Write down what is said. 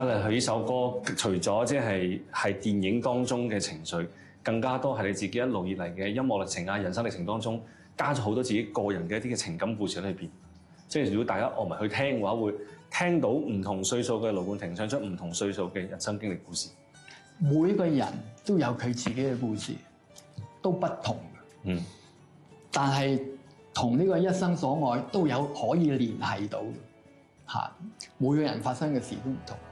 佢呢首歌除咗即係電影當中嘅情緒，更加多係你自己一路以嚟嘅音樂歷程啊、人生歷程當中，加咗好多自己個人嘅一啲嘅情感故事喺裏邊。即係如果大家樂迷去聽嘅話，會聽到唔同歲數嘅盧冠廷唱出唔同歲數嘅人生經歷故事。 每個人都有佢自己嘅故事，都不同嘅。但係同呢個一生所愛都有可以聯繫到嘅。每個人發生嘅事都唔同。